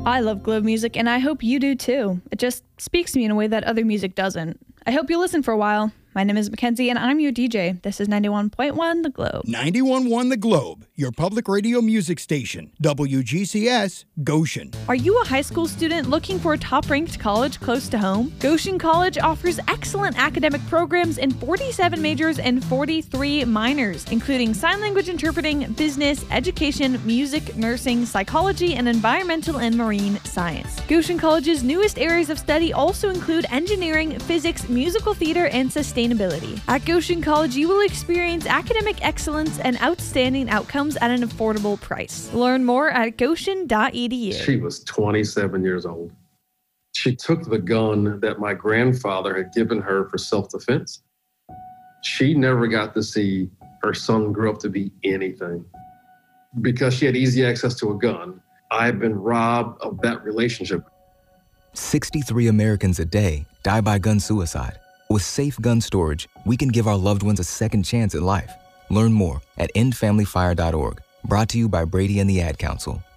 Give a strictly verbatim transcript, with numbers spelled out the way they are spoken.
I love Globe music, and I hope you do too. It just speaks to me in a way that other music doesn't. I hope you'll listen for a while. My name is Mackenzie, and I'm your D J. This is ninety-one point one The Globe. ninety-one point one The Globe, your public radio music station. W G C S, Goshen. Are you a high school student looking for a top-ranked college close to home? Goshen College offers excellent academic programs in forty-seven majors and forty-three minors, including sign language interpreting, business, education, music, nursing, psychology, and environmental and marine science. Goshen College's newest areas of study also include engineering, physics, musical theater, and sustainability. At Goshen College, you will experience academic excellence and outstanding outcomes at an affordable price. Learn more at goshen dot e d u. She was twenty-seven years old. She took the gun that my grandfather had given her for self-defense. She never got to see her son grow up to be anything. Because she had easy access to a gun, I've been robbed of that relationship. sixty-three Americans a day die by gun suicide. With safe gun storage, we can give our loved ones a second chance at life. Learn more at end family fire dot org. Brought to you by Brady and the Ad Council.